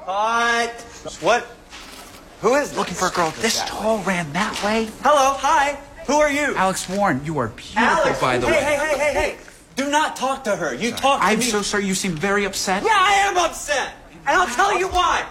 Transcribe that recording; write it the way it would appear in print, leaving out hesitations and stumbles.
Cut. What? Who is this? Looking for a girl this tall ran that way? Hello, hi. Who are you? Alex Warren, you are beautiful, Alex, by the way. Hey. Do not talk to her. You talk to me. I'm so sorry. You seem very upset. Yeah, I am upset. And I'll tell you why.